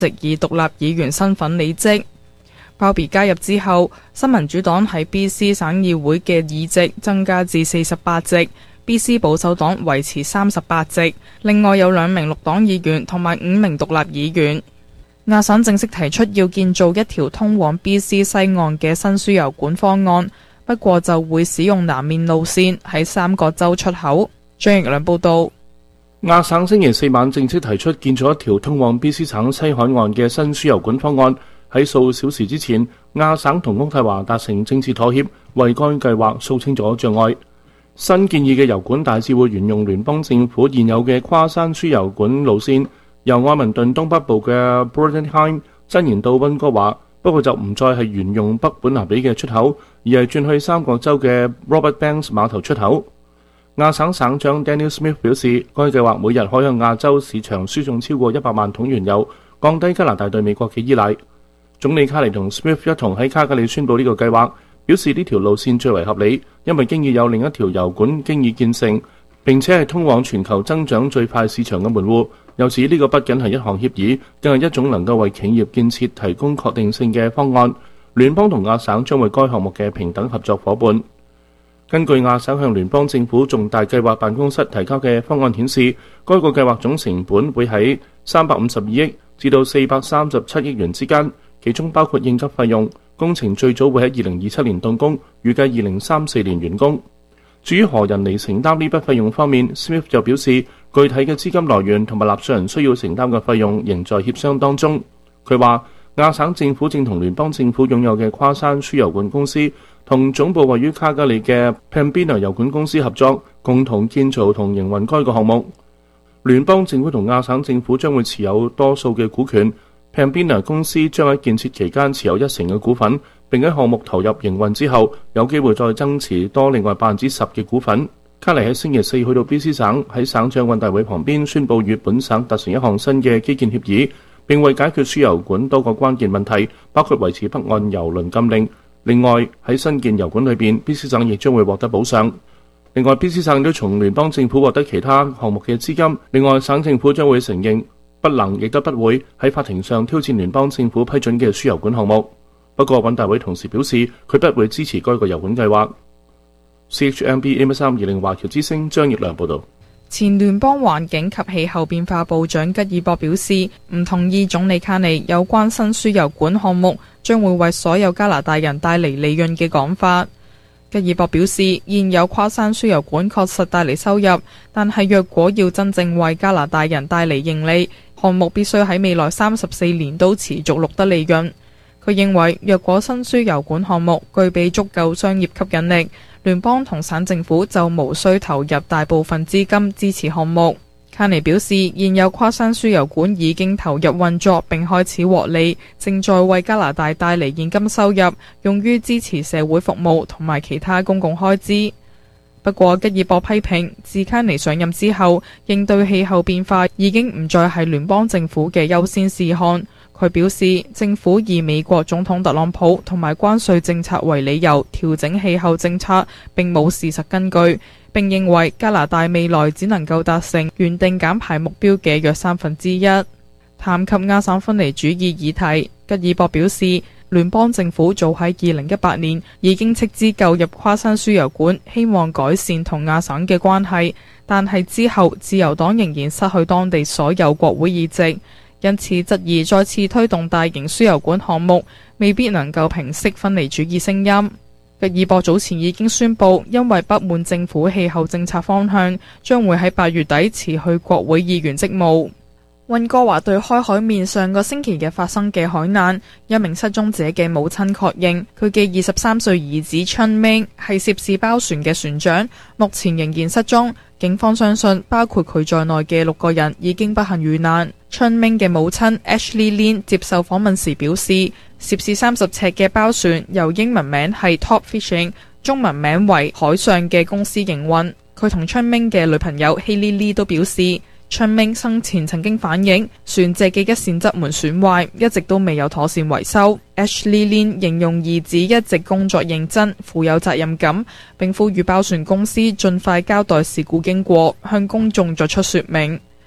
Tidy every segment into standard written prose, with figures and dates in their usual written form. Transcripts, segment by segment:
直以獨立議員身份履職。鮑比加入之後，新民主黨喺 BC 省議會嘅議席增加至48席，BC 保守黨維持38席，另外有2名綠黨議員同埋5名獨立議員。亞省正式提出要建造一條通往 BC 西岸嘅新輸油管方案，不過就會使用南面路線喺3個州出口。張奕良報道。 亞省星期四晚正式提出建造一條通往 BC 省西海岸嘅新輸油管方案。喺數小時之前，亞省同渥太華達成政治妥協，為該計劃掃清咗障礙。新建議嘅油管大致會沿用聯邦政府現有嘅跨山輸油管路線，由愛民頓東北部嘅 Bordenheim 伸延到溫哥華，不過就唔再係沿用北本拿比嘅出口，而係轉去三角洲嘅 Robert Banks 碼頭出口。亞省省長 Daniel Smith 表示，該計劃每日可向亞洲市場輸送超過100萬桶原油，降低加拿大對美國嘅依賴。總理卡尼同 Smith 一同喺卡加里宣布呢個計劃，表示呢條路線最為合理，因為經已有另一條油管經已建成，並且係通往全球增長最快市場嘅門戶。又指呢個不僅係一項協議，更係一種能夠為企業建設提供確定性嘅方案。聯邦同亞省將為該項目嘅平等合作夥伴。根據亞省向聯邦政府重大計劃辦公室提交嘅方案顯示，該個計劃總成本會喺352億至到437億元之間，其中包括應急費用。工程最早會喺2027年動工，預計2034年完工。至於何人嚟承擔呢筆費用方面， Smith 就表示，具體嘅資金來源同埋納稅人需要承擔嘅費用仍在協商當中。佢話亞省政府正同聯邦政府擁有嘅跨山輸油管公司同總部位於卡加里嘅 Pembina 油管公司合作，共同建造同營運該個項目。聯邦政府同亞省政府將會持有多數嘅股權。Pembina 公司將喺建設期間持有1成嘅股份，並喺項目投入營運之後有機會再增持多另外10%嘅股份。卡尼喺星期四去到 BC 省，喺省長運大會旁邊宣布與本省達成一項新嘅基建協議，並為解決輸油管多個關鍵問題，包括維持北岸油輪禁令。另外喺新建油管裏邊 BC 省亦將會獲得補償。另外 BC 省都從聯邦政府獲得其他項目嘅資金。另外省政府將會承認不能亦都不會喺法庭上挑戰聯邦政府批准嘅輸油管項目。不過運大會同時表示，佢不會支持該個油管計劃。CHMB AM320 華僑之聲張奕良報導。 前聯邦環境及氣候變化部長吉爾博表示，唔同意總理卡尼有關新輸油管項目將會為所有加拿大人帶嚟利潤嘅講法。吉爾博表示，現有跨山輸油管確實帶嚟收入，但係若果要真正為加拿大人帶嚟盈利，項目必須喺未來34年都持續錄得利潤。佢認為，若果新輸油管項目具備足夠商業吸引力，聯邦同省政府就無需投入大部分資金支持項目。卡尼表示，現有跨山輸油管已經投入運作並開始獲利，正在為加拿大帶嚟現金收入，用於支持社會服務同埋其他公共開支。不過，吉爾博批評，自卡尼上任之後，應對氣候變化已經唔再係聯邦政府嘅優先事項。佢表示，政府以美國總統特朗普同埋關稅政策為理由調整氣候政策，並冇事實根據。並認為加拿大未來只能夠達成原定減排目標嘅約1/3。談及亞省分離主義議題，吉爾博表示，聯邦政府早喺2018年已經斥資購入跨山輸油管，希望改善同亞省嘅關係，但係之後自由黨仍然失去當地所有國會議席，因此質疑再次推動大型輸油管項目未必能夠平息分離主義聲音。吉爾博早前已經宣布，因為不滿政府氣候政策方向，將會喺8月底辭去國會議員職務。溫哥華對開海面上個星期日發生嘅海難，一名失蹤者嘅母親確認，佢嘅23歲兒子春明係涉事包船嘅船長，目前仍然失蹤。警方相信，包括佢在內嘅6個人已經不幸遇難。春明嘅母親 Ashley Lin 接受訪問時表示，涉事30尺嘅包船由英文名係 Top Fishing， 中文名為海上嘅公司營運。佢同春明嘅女朋友 Hailey Lee 都表示，春明生前曾經反映船隻嘅一扇側門損壞，一直都未有妥善維修。Ashley Lin 形容兒子一直工作認真、富有責任感，並呼籲包船公司盡快交代事故經過，向公眾作出說明。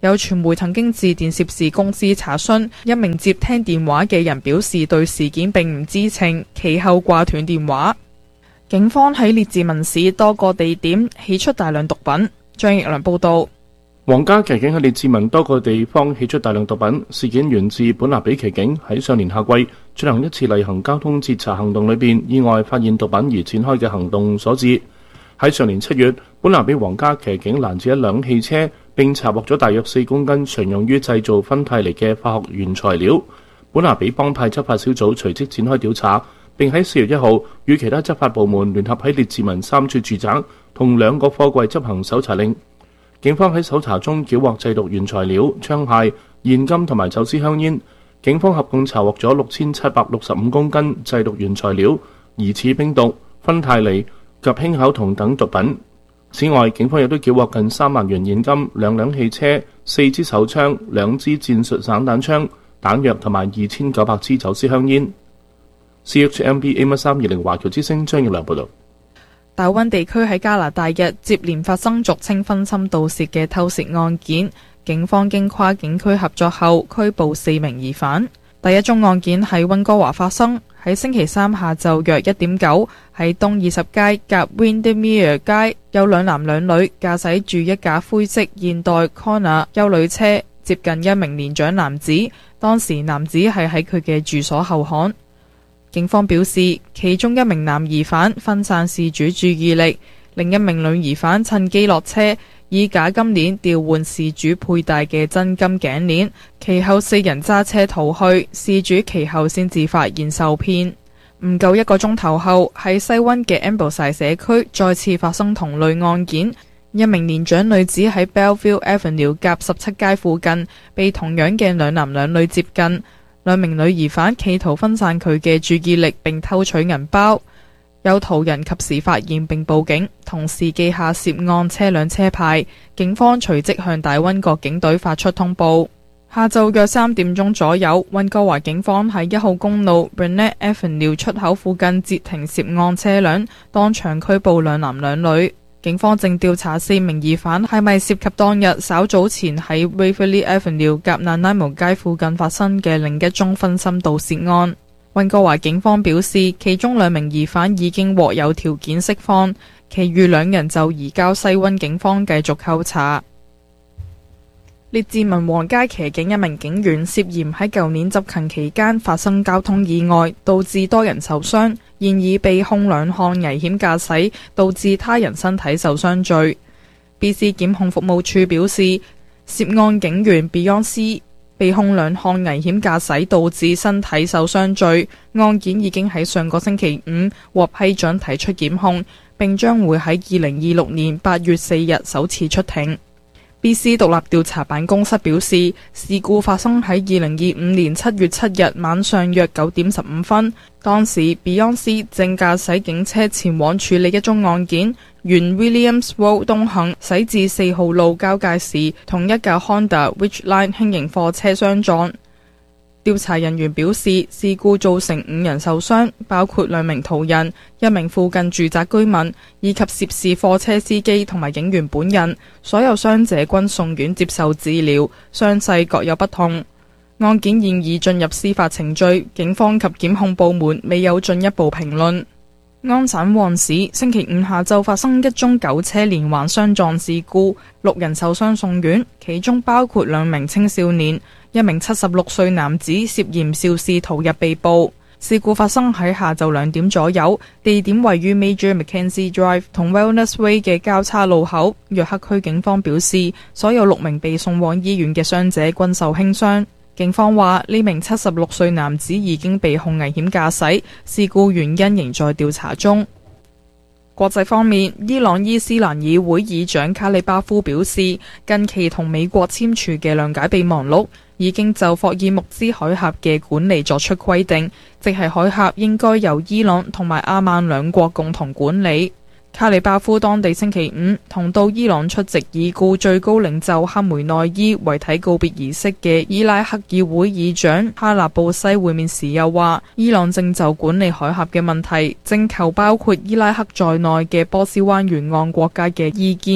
有傳媒曾經致電涉事公司查詢，一名接聽電話嘅人表示對事件並唔知情，其後掛斷電話。警方喺列治文市多個地點起出大量毒品。張奕良報道。 皇家騎警喺列治文多個地方起出大量毒品，事件源自本拿比騎警喺上年夏季進行一次例行交通截查行動裏邊意外發現毒品而展開嘅行動所致。喺上年7月，本拿比皇家騎警攔截一輛汽車，並查獲咗大約4公斤常用於製造芬太尼嘅化學原材料。本拿比幫派執法小組隨即展開調查，並喺4月1號與其他執法部門聯合喺列治文3處住宅同2個貨櫃執行搜查令。警方喺搜查中繳獲製毒原材料、槍械、現金同埋走私香煙。警方合共查獲咗6765公斤製毒原材料、疑似冰毒、芬太尼及氫口酮等毒品。此外，警方亦都繳獲近3萬元現金、2輛汽車、4支手槍、2支戰術散彈槍、彈藥同埋2900支走私香煙。CHMB AM320華僑之聲張奕良報道。 大溫地區喺加拿大日接連發生俗稱分心盜竊嘅偷竊案件，警方經跨警區合作後拘捕4名疑犯。第一宗案件喺溫哥華發生，喺星期三下晝約1:9，喺東20街夾 Windermere 街，有2男2女駕駛住一架灰色現代 Kona 休旅車接近一名年長男子，當時男子係喺佢嘅住所後巷。警方表示，其中一名男疑犯分散事主注意力，另一名女疑犯趁機落車，以假金鏈調換事主佩戴嘅真金頸鏈，其後4人揸車逃去，事主其後先至發現受騙。唔夠1個鐘頭後，喺西溫嘅 Ambleside 社區再次發生同類案件，一名年長女子喺 Belleville Avenue 夾17街附近，被同樣嘅2男2女接近。2名女疑犯企圖分散佢嘅注意力並偷取銀包，有途人及時發現並報警，同時記下涉案車輛車牌。警方隨即向大溫國警隊發出通報。下晝約3點鐘左右，溫哥華警方喺1號公路 Burnett Avenue 出口附近截停涉案車輛，當場拘捕2男2女。警方正調查4名疑犯係咪涉及當日稍早前喺 Waverley Avenue 夾 Nanaimo 街附近發生嘅另一宗分心盜竊案。溫哥華警方表示，其中2名疑犯已經獲有條件釋放，其餘2人就移交西溫警方繼續扣查。列治文皇家騎警一名警員涉嫌喺舊年執勤期間發生交通意外，導致多人受傷，現已被控2項危險駕駛導致他人身體受傷罪。BC 檢控服務處表示，涉案警員 Beyonce 被控2項危險駕駛導致身體受傷罪，案件已經喺上個星期5獲批准提出檢控，並將會喺2026年8月4日首次出庭。BC 獨立調查辦公室表示，事故發生喺2025年7月7日晚上約9點15分，當時 Beyonce 正駕駛警車前往處理一宗案件，沿 Williams Road 東行駛至4號路交界時，同一架 Honda Ridgeline 輕型貨車相撞。調查人員表示，事故造成5人受傷，包括2名途人、1名附近住宅居民，以及涉事貨車司機同埋警員本人。所有傷者均送院接受治療，傷勢各有不同。案件現已進入司法程序，警方及檢控部門未有進一步評論。安省旺市星期5下晝發生一宗9車連環相撞事故，6人受傷送院，其中包括2名青少年。1名76歲男子涉嫌肇事逃入被捕。事故發生喺下晝2點左右，地點位於 Major Mackenzie Drive 同 Wellness Way 嘅交叉路口。約克區警方表示，所有6名被送往醫院嘅傷者均受輕傷。警方話呢名76歲男子已經被控危險駕駛，事故原因仍在調查中。國際方面，伊朗伊斯蘭議會議長卡里巴夫表示，近期同美國簽署嘅諒解備忘錄已經就霍爾木茲海峽嘅管理作出規定，即係海峽應該由伊朗同埋阿曼2國共同管理。卡里巴夫當地星期5同到伊朗出席已故最高領袖哈梅內伊遺體告別儀式嘅伊拉克議會議長哈納布西會面時又話，伊朗正就管理海峽嘅問題徵求包括伊拉克在內嘅波斯灣沿岸國家嘅意見。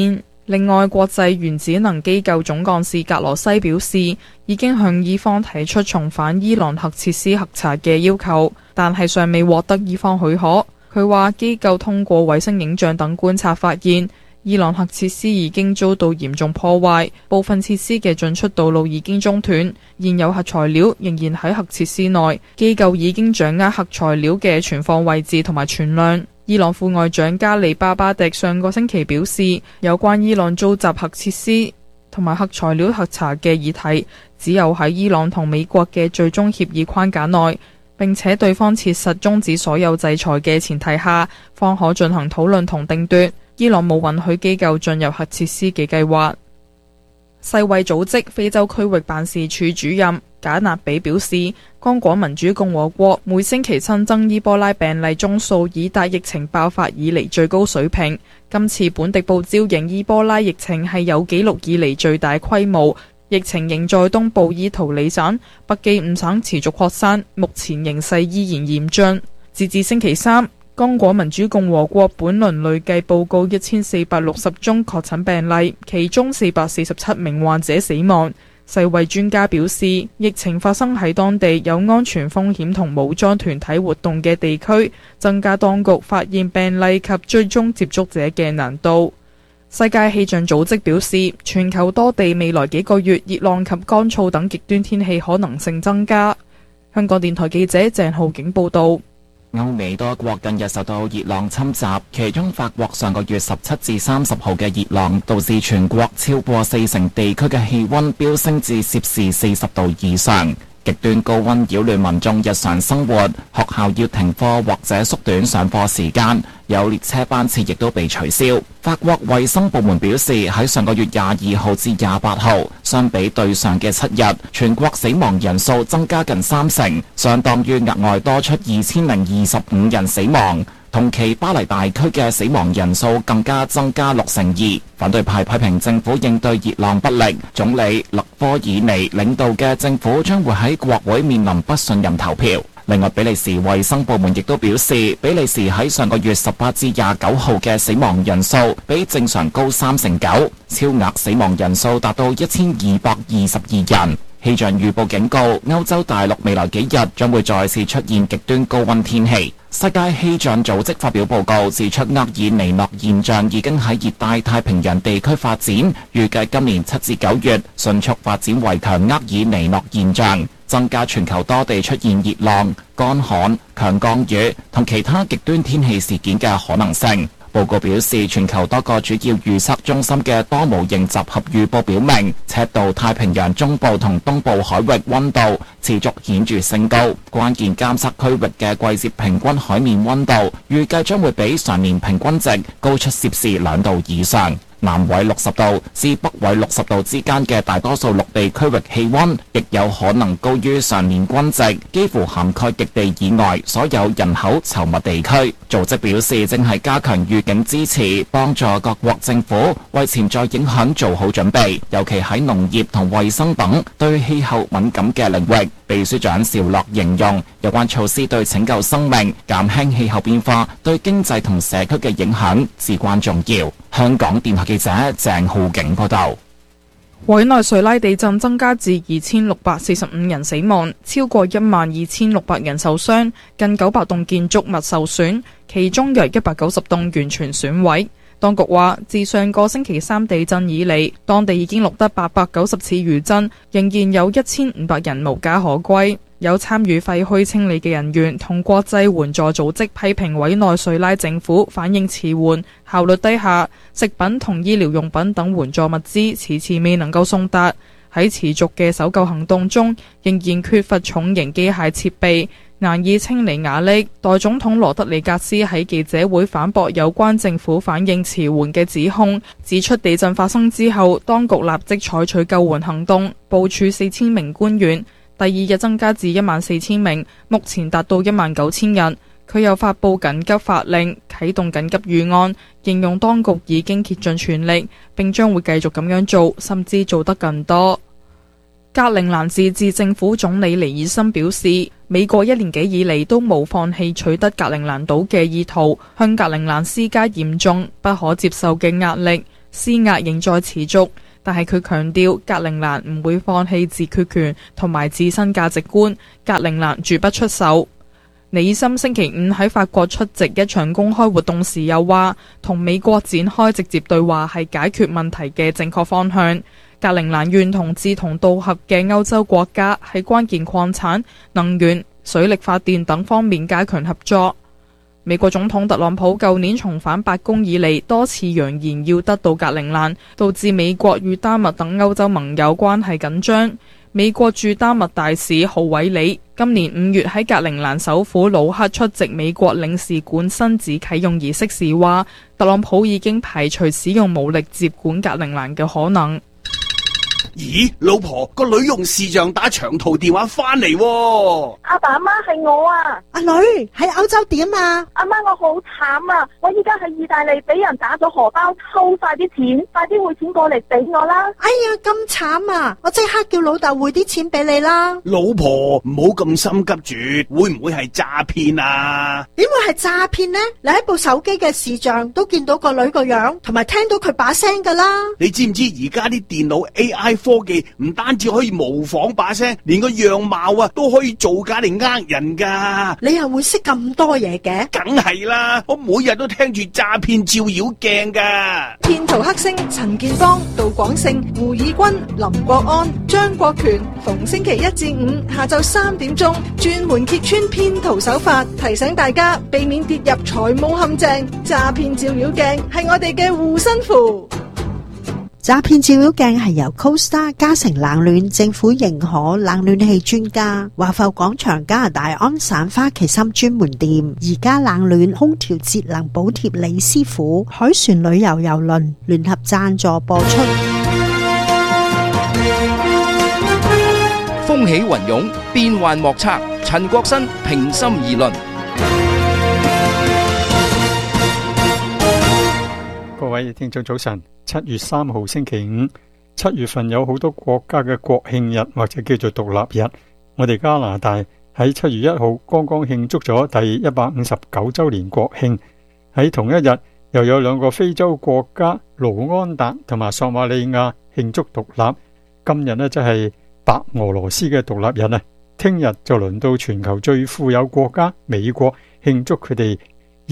另外，國際原子能機構總幹事格羅西表示，已經向伊方提出重返伊朗核設施核查嘅要求，但係尚未獲得伊方許可。佢話機構通過衛星影像等觀察發現，伊朗核設施已經遭到嚴重破壞，部分設施嘅進出道路已經中斷，現有核材料仍然喺核設施內。機構已經掌握核材料嘅存放位置同埋存量。伊朗副外長加里巴巴迪上個星期表示，有關伊朗遭襲核設施同埋核材料核查嘅議題，只有喺伊朗同美國嘅最終協議框架內，並且對方切實終止所有制裁嘅前提下，方可進行討論同定奪。伊朗冇允許機構進入核設施嘅計劃。世衛組織非洲區域辦事處主任賈納比表示，剛果民主共和國每星期新增伊波拉病例宗數已達疫情爆發以嚟最高水平。今次本地報招型伊波拉疫情係有紀錄以嚟最大規模，疫情仍在東部伊圖里省、北基伍省持續擴散，目前形勢依然嚴峻。截至星期三，剛果民主共和國本輪累計報告1460宗確診病例，其中447名患者死亡。世衛專家表示，疫情發生喺當地有安全風險同武裝團體活動嘅地區，增加當局發現病例及追蹤接觸者嘅難度。世界氣象組織表示，全球多地未來幾個月熱浪及乾燥等極端天氣可能性增加。香港電台記者鄭浩景報道。 歐美多國近日受到熱浪侵襲，其中法國上個月17至30號嘅熱浪導致全國超過40%地區嘅氣溫飆升至攝氏40度以上。極端高溫擾亂民眾日常生活，學校要停課或者縮短上課時間，有列車班次亦都被取消。法國衛生部門表示，喺上個月22號至28號，相比對上嘅7日，全國死亡人數增加近30%，相當於額外多出2025人死亡。同期巴黎大區嘅死亡人數更加增加62%。反對派批評政府應對熱浪不力，總理勒科爾尼領導嘅政府將會喺國會面臨不信任投票。另外，比利時衛生部門亦都表示，比利時喺上個月18至29號嘅死亡人數比正常高39%，超額死亡人數達到1222人。氣象預報警告，歐洲大陸未來幾日將會再次出現極端高溫天氣。世界氣象組織發表報告指出，厄爾尼諾現象已經喺熱帶太平洋地區發展，預計今年7至9月迅速發展為強厄爾尼諾現象，增加全球多地出現熱浪、乾旱、強降雨同其他極端天氣事件嘅可能性。報告表示，全球多個主要預測中心嘅多模型集合預報表明，赤道太平洋中部同東部海域溫度持續顯著升高，關鍵監測區域嘅季節平均海面溫度預計將會比常年平均值高出攝氏2度以上。南緯60度至北緯60度之間嘅大多數陸地區域氣溫，亦有可能高於常年均值，幾乎涵蓋極地以外所有人口稠密地區。組織表示，正係加強預警支持，幫助各國政府為潛在影響做好準備，尤其喺農業同衛生等對氣候敏感嘅領域。秘書長邵洛形容，有關措施對拯救生命、減輕氣候變化對經濟同社區嘅影響至關重要。香港電台記者鄭浩景報道。 委內瑞拉地震增加至2645人死亡，超過12600人受傷，近900棟建築物受損，其中約190棟完全損毀。當局話，自上個星期三地震以嚟，當地已經錄得890次餘震，仍然有1500人無家可歸。有參與廢墟清理嘅人員同國際援助組織批評委內瑞拉政府反應遲緩、效率低下，食品同醫療用品等援助物資遲遲未能夠送達。喺持續嘅搜救行動中，仍然缺乏重型機械設備，難以清理瓦礫。代總統羅德里格斯喺記者會反駁有關政府反應遲緩嘅指控，指出地震發生之後，當局立即採取救援行動，部署4000名官員。第二日增加至14000名，目前達到19000人。佢又發布緊急法令，啟動緊急預案，形容當局已經竭盡全力，並將會繼續咁樣做，甚至做得更多。格陵蘭自治政府總理尼爾森表示，美國1年幾以嚟都冇放棄取得格陵蘭島嘅意圖，向格陵蘭施加嚴重不可接受嘅壓力。 施壓仍在持續，但係佢強調格陵蘭唔會放棄自決權同埋自身價值觀，格陵蘭絕不出手。尼森星期五喺法國出席一場公開活動時又話，同美國展開直接對話係解決問題嘅正確方向。格陵蘭願同志同道合嘅歐洲國家喺關鍵礦產、能源、水力發電等方面加強合作。美國總統特朗普舊年重返白宮以嚟，多次揚言要得到格陵蘭，導致美國與丹麥等歐洲盟友關係緊張。美國駐丹麥大使浩偉里今年5月喺格陵蘭首府魯克出席美國領事館新址啟用儀式時話，特朗普已經排除使用武力接管格陵蘭嘅可能。 咦，老婆，個女用視像打長途電話翻嚟喎。 阿爸阿媽係我啊。 阿女喺歐洲點啊？ 阿媽，我好慘啊！我依家喺意大利俾人打咗荷包，偷晒啲錢，快啲匯錢過嚟俾我啦！ 哎呀，咁慘啊！我即刻叫老豆匯啲錢俾你啦。 老婆，唔好咁心急住，會唔會係詐騙啊？ 點會係詐騙呢？你喺部手機嘅視像都見到個女個樣，同埋聽到佢把聲噶啦。你知唔知而家啲電腦 AI 科技唔單止可以模仿把聲，連個樣貌啊都可以造假嚟呃人噶。你又會識咁多嘢嘅？梗係啦，我每日都聽住詐騙照妖鏡噶。 騙徒黑星陳建邦、杜廣勝、胡以軍、林國安、張國權，逢星期1至5下晝3點鐘，專門揭穿騙徒手法，提醒大家避免跌入財務陷阱。詐騙照妖鏡係我哋嘅護身符。 詐騙照妖鏡係由 CoStar 嘉誠冷暖政府認可冷暖氣專家華埠廣場加拿大安省花旗參專門店而家冷暖空調節能補貼李師傅海船旅遊郵輪聯合贊助播出。 風起雲湧，變幻莫測，陳國新平心而論。 各位聽眾早晨，7月3號星期五，7月份有好多國家嘅國慶日或者叫做獨立日。我哋加拿大喺7月1號剛剛慶祝咗第159周年國慶。喺同一日又有兩個非洲國家盧安達同埋索馬利亞慶祝獨立。今日呢，即係白俄羅斯嘅獨立日啊！聽日就輪到全球最富有國家美國慶祝佢哋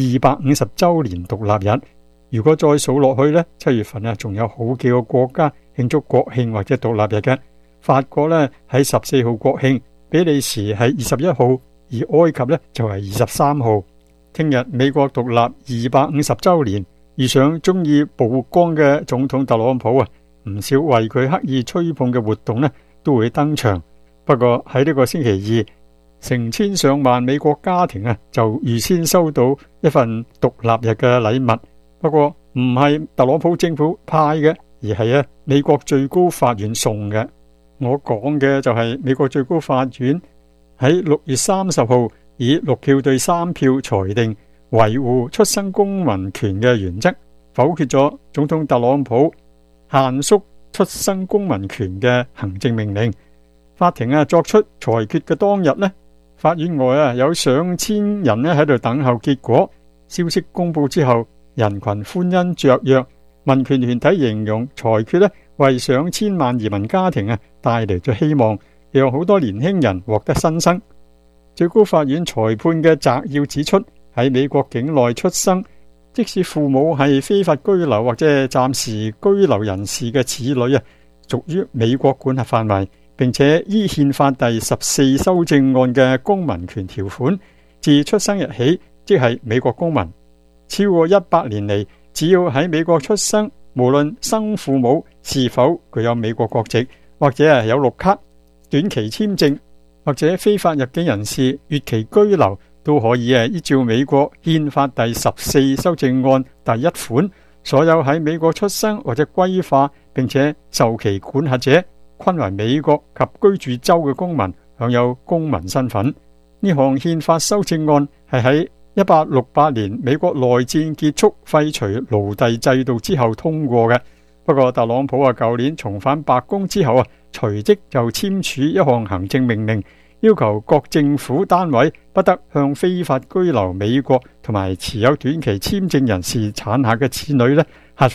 250周年獨立日。如果再數落去呢，7月份仲有好幾個國家慶祝國慶或者獨立日嘅。法國呢喺14號國慶，比利時係21號，而埃及呢就係23號。聽日美國獨立250周年，遇上中意曝光嘅總統特朗普啊，唔少為佢刻意吹捧嘅活動呢都會登場。不過喺呢個星期二，成千上萬美國家庭啊就預先收到一份獨立日嘅禮物。不過唔係特朗普政府派嘅，而係美國最高法院送嘅。我講嘅就係美國最高法院喺6月30號以6票對3票裁定維護出生公民權嘅原則，否決咗總統特朗普限縮出生公民權嘅行政命令。法庭作出裁決嘅當日呢，法院外有上千人喺度等候結果。消息公布之後，人群歡欣雀躍，民權團體形容裁決為上千萬移民家庭帶嚟咗希望，讓好多年輕人獲得新生。最高法院裁判嘅摘要指出，喺美國境內出生，即使父母係非法居留或者暫時居留人士嘅子女屬於美國管轄範圍，並且依憲法第14修正案嘅公民權條款，自出生日起即係美國公民。超過100年嚟，只要喺美國出生，無論生父母是否具有美國國籍，或者有綠卡、短期簽證或者非法入境人士越期居留，都可以依照美國憲法第14修正案第1款，所有喺美國出生或者歸化並且受其管轄者，均為美國及居住州嘅公民，享有公民身份。呢項憲法修正案係喺1868年美國內戰結束廢除奴隸制度之後通過嘅。不過特朗普舊年重返白宮之後隨即就簽署一項行政命令，要求各政府單位不得向非法居留美國同埋持有短期簽證人士產下嘅子女合法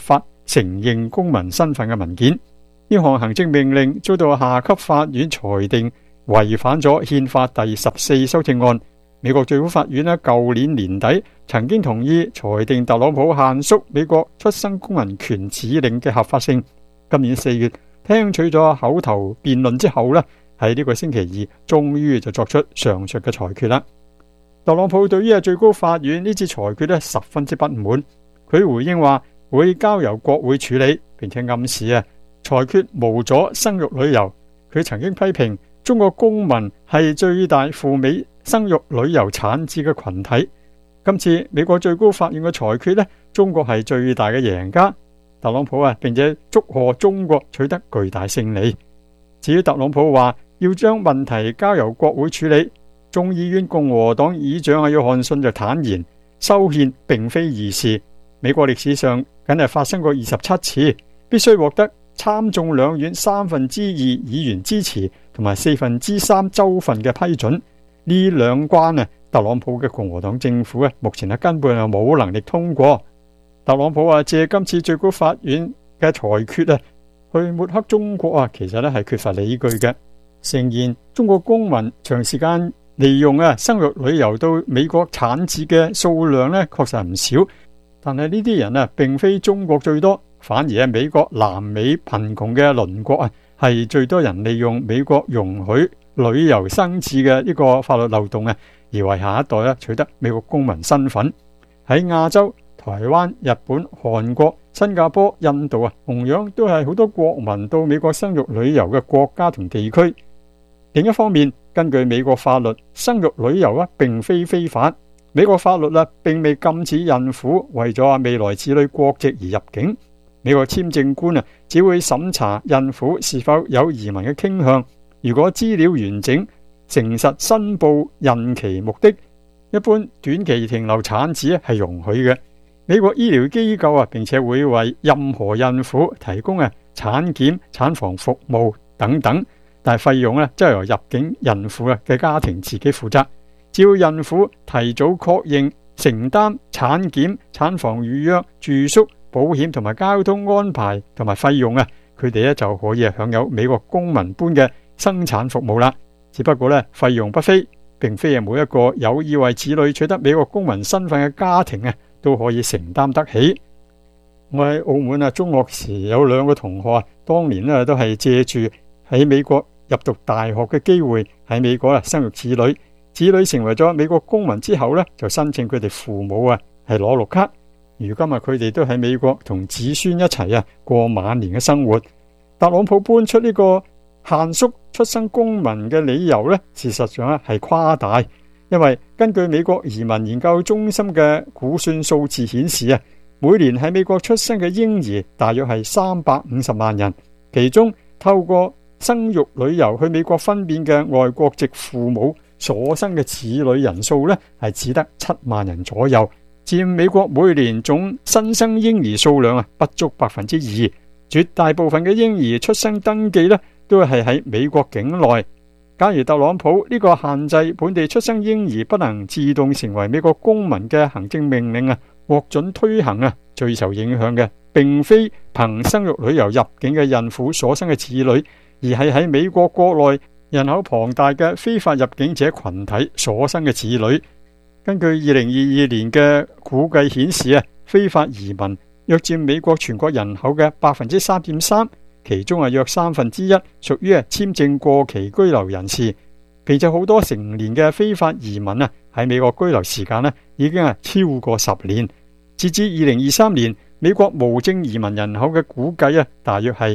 承認公民身份嘅文件。呢項行政命令遭到下級法院裁定違反咗憲法第14修正案。美國最高法院舊年年底曾經同意裁定特朗普限縮美國出生公民權指令嘅合法性。今年4月聽取咗口頭辯論之後呢，喺呢個星期二終於就作出上述嘅裁決啦。特朗普對於最高法院呢次裁決十分之不滿，佢回應話會交由國會處理，並且暗示裁決無阻生育旅遊。佢曾經批評中國公民係最大赴美生育旅遊產子嘅群體。今次美國最高法院嘅裁決中國係最大嘅贏家。特朗普並且祝賀中國取得巨大勝利。至於特朗普話要將問題交由國會處理，眾議院共和黨議長約翰遜就坦言修憲並非易事。美國歷史上僅係發生過27次，必須獲得參眾兩院2/3議員支持同埋3/4州份嘅批准。呢兩關特朗普嘅共和黨政府目前根本冇能力通過。特朗普借今次最高法院嘅裁決去抹黑中國其實係缺乏理據嘅。誠然，中國公民長時間利用生育旅遊到美國產子嘅數量確實唔少，但係呢啲人並非中國最多，反而係美國南美貧窮嘅鄰國係最多人利用美國容許旅遊生子嘅呢個法律漏洞而為下一代取得美國公民身份。喺亞洲，台灣、日本、韓國、新加坡、印度同樣都係好多國民到美國生育旅遊嘅國家同地區。另一方面，根據美國法律，生育旅遊並非非法。美國法律並未禁止孕婦為咗未來子女國籍而入境。美國簽證官只會審查孕婦是否有移民嘅傾向。如果資料完整、誠實申報孕期目的，一般短期停留產子係容許嘅。美國醫療機構並且會為任何孕婦提供產檢、產房服務等等，但係費用則由入境孕婦嘅家庭自己負責。只要孕婦提早確認承擔產檢、產房預約、住宿、保險同埋交通安排同埋費用佢哋就可以享有美國公民般嘅生產服務啦。只不過費用不菲，並非係每一個有意為子女取得美國公民身份嘅家庭都可以承擔得起。我喺澳門中學時有2個同學當年都係借住喺美國入讀大學嘅機會喺美國生育子女，子女成為咗美國公民之後就申請佢哋父母係攞綠卡。如今佢哋都喺美國同子孫一齊過晚年嘅生活。特朗普搬出呢個限縮出生公民嘅理由事實上係誇大。因為根據美國移民研究中心嘅估算數字顯示每年喺美國出生嘅嬰兒大約係350萬人，其中透過生育旅遊去美國分娩嘅外國籍父母所生嘅子女人數係只得7萬人左右，佔美國每年總新生嬰兒數量不足 2%。絕大部分嘅嬰兒出生登記都係喺美國境內。假如特朗普呢個限制本地出生嬰兒不能自動成為美國公民嘅行政命令獲准推行最受影響嘅並非憑生育旅遊入境嘅孕婦所生嘅子女，而係喺美國國內人口龐大嘅非法入境者群體所生嘅子女。根據2022年嘅估計顯示非法移民約佔美國全國人口嘅 3.3%，其中約1/3屬於簽證過期居留人士，並且好多成年嘅非法移民喺美國居留時間已經超過10年。截至2023年，美國無證移民人口嘅估計大約係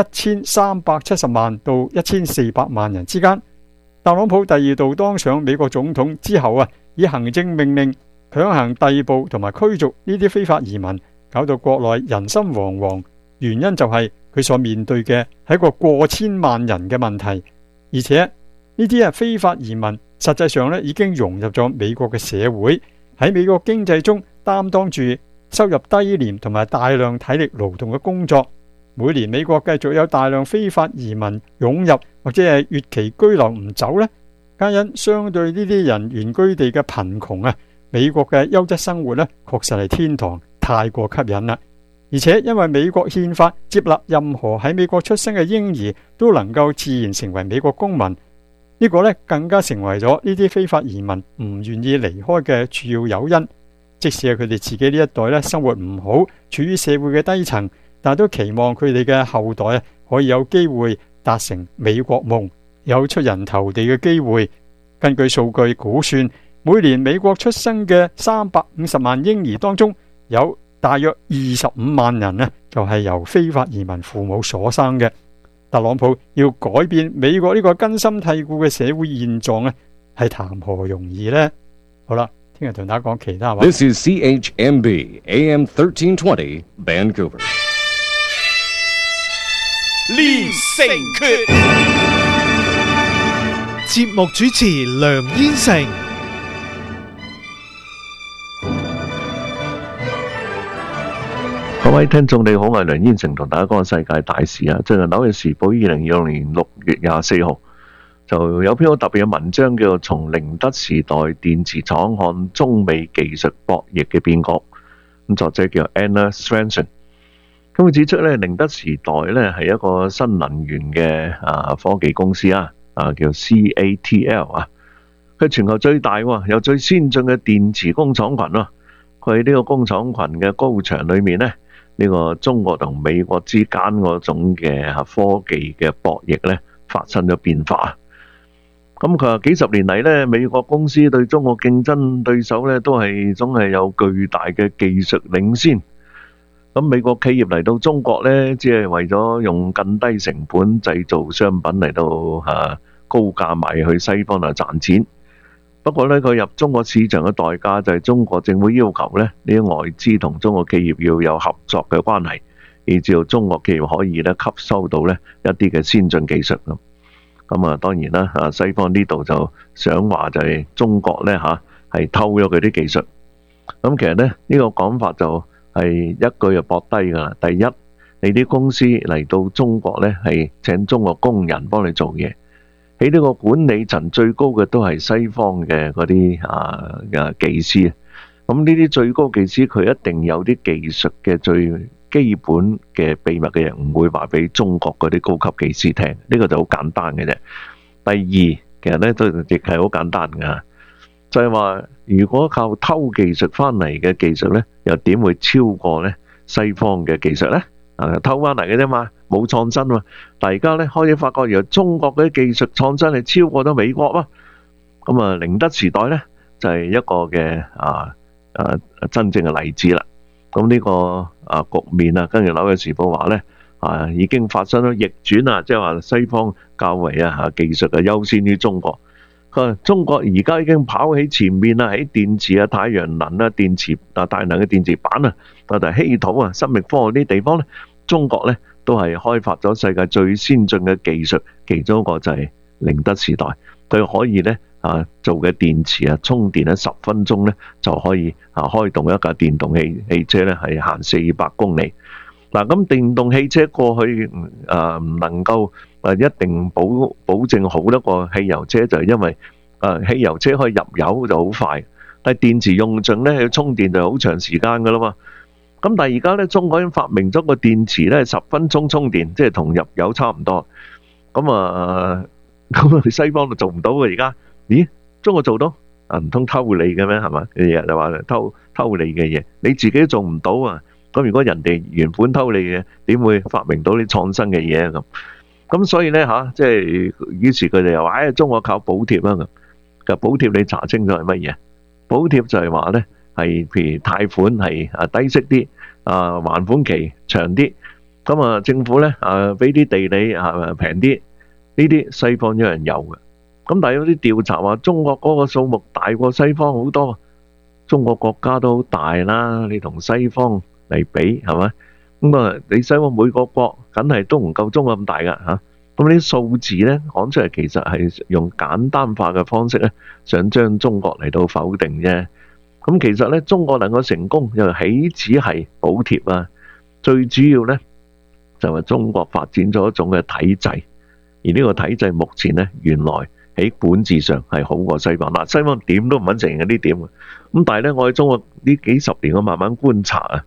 1370萬到1400萬人之間。特朗普第2度當上美國總統之後以行政命令強行逮捕同埋驅逐呢啲非法移民，搞到國內人心惶惶。原因就係佢所面對嘅係一個過千萬人嘅問題，而且呢啲非法移民實際上已經融入咗美國嘅社會，喺美國經濟中擔當住收入低廉同埋大量體力勞動嘅工作。每年美國繼續有大量非法移民湧入或者係越期居留唔走皆因相對呢啲人原居地嘅貧窮美國嘅優質生活確實係天堂，太過吸引啦。 而且因為美國憲法接納任何喺美國出生嘅嬰兒都能夠自然成為美國公民，呢個呢更加成為咗呢啲非法移民唔願意離開嘅主要誘因。即使係佢哋自己呢一代呢生活唔好，處於社會嘅低層，但都期望佢哋嘅後代可以有機會達成美國夢，有出人頭地嘅機會。根據數據估算，每年美國出生嘅350萬嬰兒當中，有大約25萬人呢，就係由非法移民父母所生嘅。特朗普要改變美國呢個根深蒂固嘅社會現狀呢，係談何容易呢？好啦，聽日同大家講其他話。 This is CHMB AM 1320 Vancouver。 連城訣，節目主持梁燕成。 各位聽眾你好，我係梁燕成，同大家講個世界大事啊！最近紐約時報2020年6月24號就有篇好特別嘅文章，叫做《從寧德時代電池廠看中美技術博弈嘅變局》。咁作者叫 Anna Svensson。咁佢指出咧，寧德時代咧係一個新能源嘅科技公司啊，叫 CATL 啊。佢全球最大喎，有最先進嘅電池工廠群咯。佢喺呢個工廠群嘅高牆裏面咧，呢個中國同美國之間嗰種嘅科技嘅博弈咧，發生咗變化。咁佢話幾十年嚟咧，美國公司對中國競爭對手咧，都係總係有巨大嘅技術領先。咁美國企業嚟到中國咧，只係為咗用更低成本製造商品嚟到高價賣去西方嚟賺錢。不過咧，佢入中國市場嘅代價就係中國政府要求咧，呢啲外資同中國企業要有合作嘅關係，以至到中國企業可以咧吸收到咧一啲嘅先進技術咁。咁啊，當然啦，西方呢度就想話就係中國咧係偷咗佢啲技術。咁其實咧呢個講法就係一句就駁低噶啦。第一，你啲公司嚟到中國咧係請中國工人幫你做嘢。喺呢個管理層最高嘅都係西方嘅嗰啲技師，咁呢啲最高技師佢一定有啲技術嘅最基本嘅秘密嘅嘢，唔會話俾中國嗰啲高級技師聽。呢個就好簡單嘅啫。第二，其實咧都亦係好簡單噶，就係話如果靠偷技術翻嚟嘅技術咧，又點會超過咧西方嘅技術咧？偷翻嚟嘅啫嘛，冇創新嘛。但係而家咧開始發覺，原來中國嘅技術創新係超過咗美國啊。咁啊，寧德時代咧就係一個嘅真正嘅例子啦。咁呢個局面啊，跟住紐約時報話咧已經發生咗逆轉啊，即係話西方較為技術嘅優先於中國。佢話中國而家已經跑喺前面啦，喺電池啊、太陽能啊、電池大能嘅電池板啊，同埋稀土啊、生命科學呢啲地方咧，中國咧都係開發咗世界最先進嘅技術，其中一個就係寧德時代，佢可以咧做嘅電池啊，充電喺10分鐘咧就可以開動一架電動汽車咧係行400公里。嗱，咁電動汽車過去唔能夠一定保證好得過汽油車，就係因為汽油車可以入油就好快，但係電池用盡咧要充電就好長時間噶啦嘛。咁但係而家咧，中國已經發明咗個電池咧10分鐘充電，即係同入油差唔多。咁西方就做唔到嘅而家。咦？中國做到？唔通偷你嘅咩？係嘛？日日就話偷你嘅嘢，你自己都做唔到啊！咁如果人哋原本偷你嘅，點會發明到啲創新嘅嘢啊？咁所以咧即係於是佢哋又話中國靠補貼啦咁。其實補貼你查清楚係乜嘢？補貼就係話咧係譬如貸款係低息啲，還款期長啲。咁政府咧俾啲地理平啲，呢啲西方一樣有嘅。咁但係有啲調查話中國嗰個數目大過西方好多，中國國家都好大啦，你同西方嚟比係咪？咁你西方每個國梗係都唔夠中國咁大噶嚇。咁呢啲數字咧講出嚟，其實係用簡單化嘅方式咧，想將中國嚟到否定啫。咁其實咧，中國能夠成功又豈止係補貼啊？最主要咧就係中國發展咗一種嘅體制，而呢個體制目前咧原來喺管治上係好過西方。嗱，西方點都唔肯承認呢點嘅。咁但係咧，我喺中國呢幾十年我慢慢觀察啊，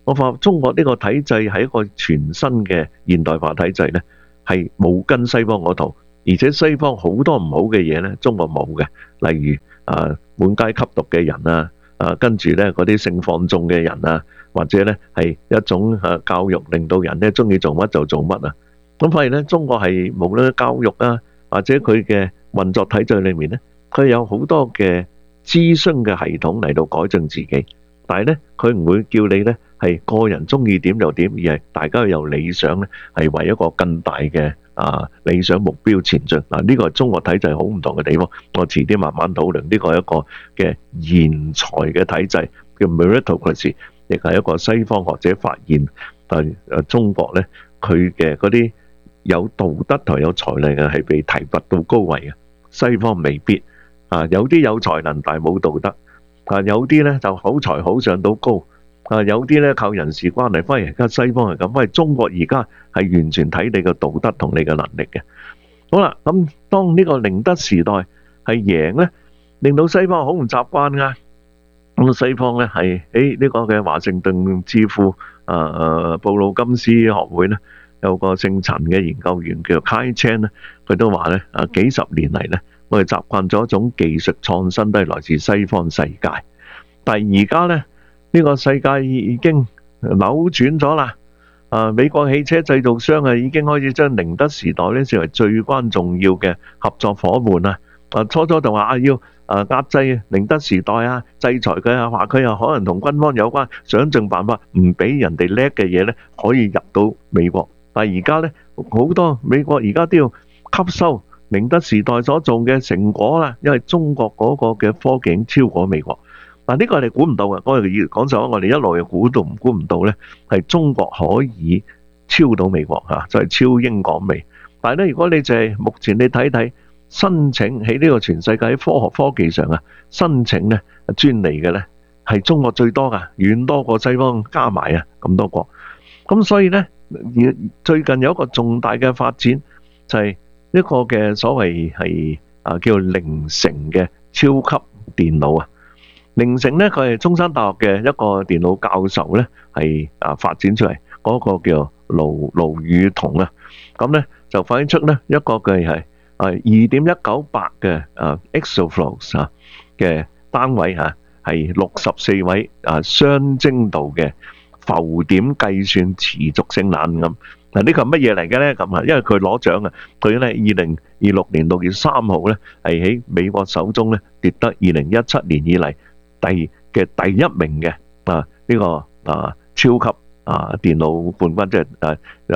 我發覺中國呢個體制係一個全新嘅現代化體制呢，係冇跟西方嗰套，而且西方好多唔好嘅嘢呢，中國冇嘅，例如滿街吸毒嘅人啊，跟住呢嗰啲性放縱嘅人啊，或者呢係一種教育令到人呢中意做乜就做乜啊。咁發現呢，中國係無論教育啊，或者佢嘅運作體制裏面呢，佢有好多嘅諮詢嘅系統嚟到改正自己，但係呢，佢唔會叫你呢係個人中意點就點，而係大家有理想呢，係為一個更大嘅理想目標前進。嗱，呢個係中國體制好唔同嘅地方，我遲啲慢慢討論。呢個係一個嘅賢才嘅體制，叫 meritocracy， 亦係一個西方學者發現，但係中國呢，佢嘅嗰啲有道德同有才能嘅係被提拔到高位嘅，西方未必有啲有才能但係冇道德，有啲呢就好才好上到高，有啲呢靠人事關係。反而而家西方係咁，反而中國而家係完全睇你嘅道德同你嘅能力嘅。好啦，咁當呢個寧德時代係贏呢，令到西方好唔習慣噶。咁西方呢係呢個嘅華盛頓智庫布魯金斯學會呢，有個姓陳嘅研究員叫 Kai Chen 呢，佢都話呢幾十年嚟呢，我哋習慣咗一種技術創新都係來自西方世界，但係而家呢，呢個世界已經扭轉咗啦。美國汽車製造商已經開始將寧德時代呢視為最關重要嘅合作伙伴啊！初初就話要壓制寧德時代制裁佢啊，話佢又可能同軍方有關，想盡辦法唔俾人哋叻嘅嘢呢可以入到美國。但係而家呢，好多美國而家都要吸收寧德時代所做嘅成果啦，因為中國嗰個嘅科技已經超過美國。嗱，呢個我哋估唔到嘅，我哋講實話，我哋一路又估唔到呢，係中國可以超到美國就係超英趕美。但係呢，如果你就係目前你睇睇申請喺呢個全世界喺科學科技上申請呢專利嘅呢，係中國最多噶，遠多過西方加埋咁多國。咁所以呢，最近有一個重大嘅發展，就係一個嘅所謂係叫凌城嘅超級電腦凌城呢，佢係中山大學嘅一個電腦教授呢，係發展出嚟嗰個叫盧宇彤咁呢就反映出呢一個嘅係2.198嘅exaflops 嘅單位係64位雙精度嘅浮點計算持續性冷咁。嗱，呢個係乜嘢嚟嘅呢？咁因為佢攞獎佢呢2026年6月3號呢係喺美國手中呢奪得2017年以嚟第一名嘅呢個超級電腦冠軍，即係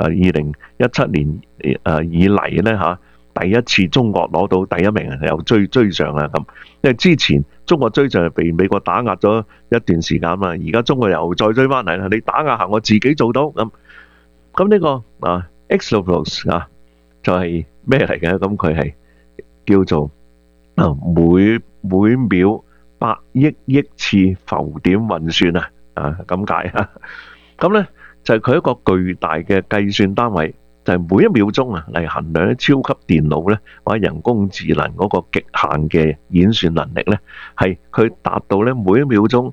2017年以嚟呢第一次中國攞到第一名，又追上咁。因為之前中國追上係被美國打壓咗一段時間嘛，而家中國又再追翻嚟啦。你打壓下我自己做到咁。咁呢個exaflops就係咩嚟嘅？咁佢係叫做每秒100億次浮點運算咁解咁呢就係佢一個巨大嘅計算單位，就係每一秒鐘嚟衡量超級電腦呢或者人工智能嗰個極限嘅演算能力呢，係佢達到呢每一秒鐘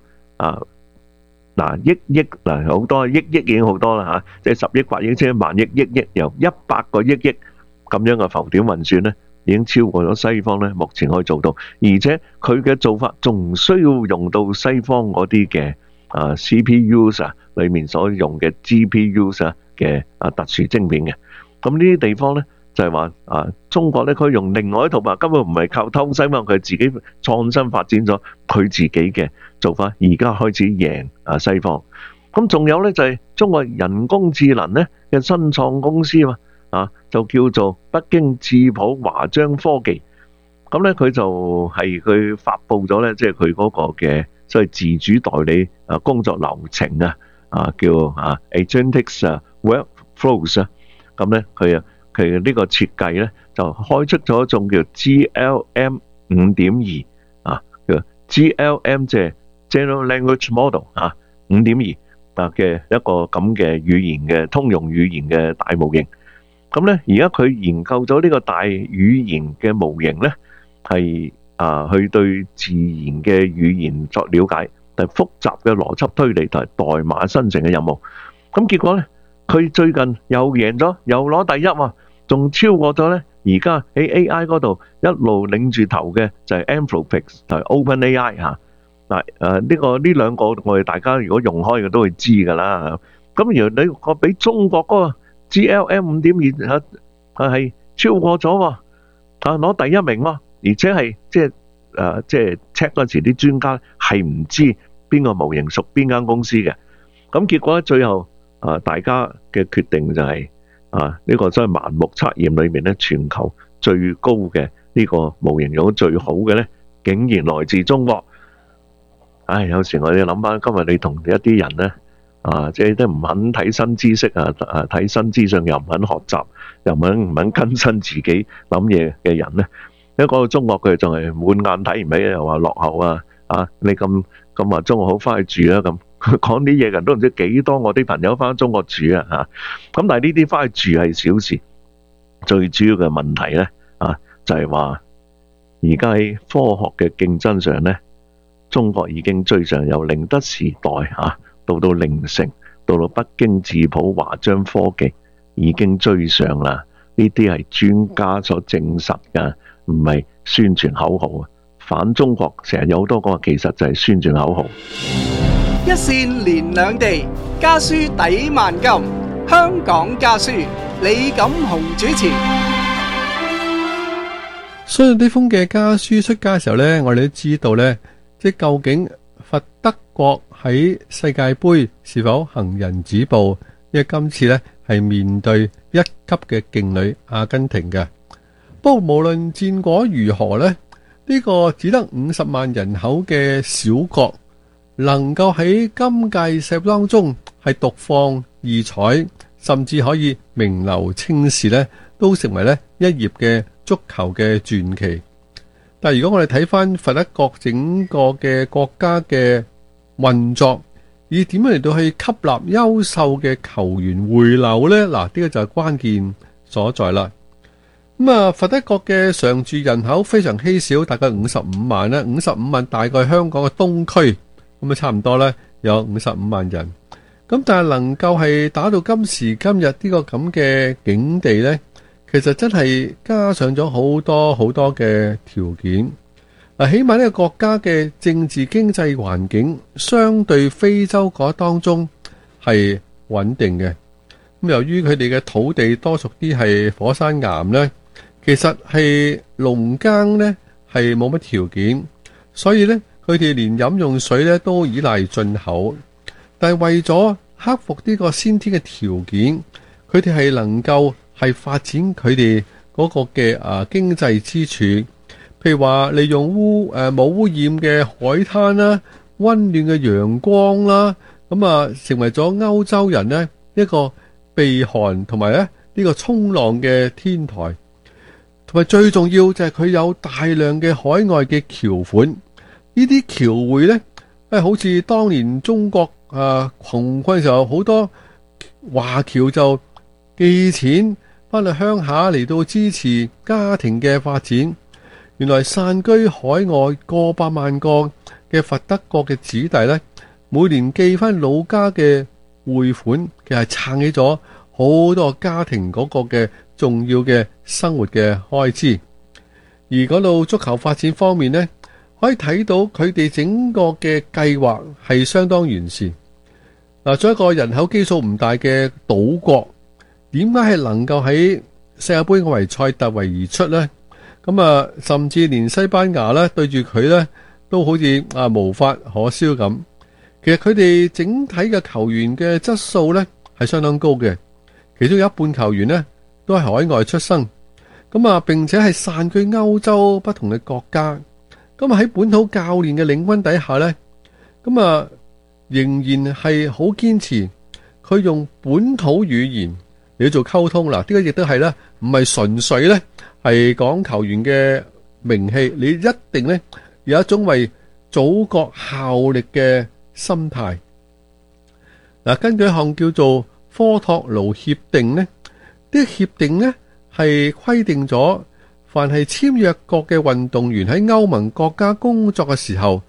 億好多億已經好多啦即係10億、100億、千萬億、億由100個億咁樣嘅浮點運算呢，已經超過咗西方呢目前可以做到，而且佢嘅做法仲需要用到西方嗰啲嘅CPUs 裏面所用嘅 GPUs 嘅特殊晶片嘅。咁呢啲地方呢，就係話中國呢，佢用另外一套根本唔係靠偷西方，佢自己創新發展咗佢自己嘅做法，而家開始贏西方。咁仲有呢，就係中國人工智能呢嘅新創公司就叫做北京智譜華章科技。咁呢，佢就係佢發布咗呢，即係佢嗰個嘅所謂自主代理工作流程叫Agentic Workflows。咁呢，佢呢個設計呢，就開出咗一種叫 GLM 5.2叫 GLM 即係 General Language Model 5.2嘅一個咁嘅語言嘅通用語言嘅大模型。咁呢，而家佢研究咗呢個大語言嘅模型呢，係去對自然嘅語言作了解， 但係複雜嘅邏輯推理同埋代碼生成嘅任務。咁結果呢，佢最近又贏咗，又攞第一喎，仲超過咗呢。而家喺 AI 嗰度一路領住頭嘅就係 Anthropic 同埋 OpenAI 嚇。呢兩個我哋大家如果用開嘅都會知㗎啦。咁原來你個俾中國嗰個 GLM 5.2係超過咗喎，攞第一名喎，而且係即係 check 嗰時啲專家係唔知邊個模型屬邊間公司嘅。咁結果咧最後大家嘅決定就係呢個真係盲目測驗裏面咧全球最高嘅呢個模型用得最好嘅咧，竟然來自中國。有時我哋諗翻今日你同一啲人咧即係都唔肯睇新知識睇新資訊又唔肯學習，又唔肯更新自己諗嘢嘅人咧，一講到中國佢仲係滿眼睇唔起，又話落後你咁話中國好翻去住咁。講啲嘢人都唔知幾多我啲朋友翻中國住咁但係呢啲翻去住係小事，最主要嘅問題咧就係話而家喺科學嘅競爭上咧，中國已經追上，由寧德時代到凌城，到北京智譜華章科技已經追上啦。呢啲係專家所證實㗎，唔係宣傳口號。反中國成日有好多個，其實就係宣傳口號。 一線連兩地，家書抵萬金。香港家書，李錦雄主持。 所以呢封嘅家書出街嘅時候呢，我哋都知道呢，即係究竟佛德國喺世界盃是否行人止步？因為今次呢係面對一級嘅勁旅阿根廷嘅。不過無論戰果如何呢，呢個只得50萬人口嘅小國，能夠喺今屆世盃當中係獨放異彩，甚至可以名留青史呢，都成為呢一頁嘅足球嘅傳奇。但係如果我哋睇翻佛德國整個嘅國家嘅運作，以點樣嚟到去吸納優秀嘅球員回流呢？嗱，呢個就係關鍵所在啦。佛德國嘅常住人口非常稀少，大概55萬啦，55萬大概香港嘅東區，咁差唔多呢，有55萬人。咁但係能夠係打到今時今日呢個咁嘅境地呢，其實真係加上咗好多好多嘅條件。起碼呢個國家嘅政治經濟環境相對非洲嗰當中係穩定嘅。咁由於佢哋嘅土地多屬啲係火山岩呢，其實係農耕呢係冇乜條件，所以呢，佢哋連飲用水呢都依賴進口。但係為咗克服呢個先天嘅條件，佢哋係能夠係發展佢哋嗰個嘅經濟支柱，譬如話利用冇污染嘅海灘啦、溫暖嘅陽光啦，成為咗歐洲人呢一個避寒同埋呢個衝浪嘅天台，同埋最重要就係佢有大量嘅海外嘅橋款。呢啲橋匯呢，好似當年中國窮困嘅時候，好多華僑就寄錢翻去鄉下嚟到支持家庭嘅發展。原來散居海外過百萬個嘅佛德國嘅子弟呢，每年寄翻老家嘅匯款，其實撐起咗好多家庭嗰個嘅重要嘅生活嘅開支。而嗰度足球發展方面呢，可以睇到佢哋整個嘅計劃係相當完善。作為一個人口基數唔大嘅島國，點解係能夠喺世界盃嘅維塞突圍而出呢？甚至連西班牙咧對住佢咧都好似無法可銷咁。其實佢哋整體嘅球員嘅質素咧係相當高嘅，其中有一半球員呢都係海外出生，並且係散居歐洲不同嘅國家。喺本土教練嘅領軍底下咧，仍然係好堅持佢用本土語言嚟做溝通。呢個亦都係咧，唔係純粹咧係講球員嘅名氣，你一定咧有一種為祖國效力嘅心態。根據一項叫做科托盧協定呢，呢個協定呢係規定咗，凡係簽約國嘅運動員喺歐盟國家工作嘅時候，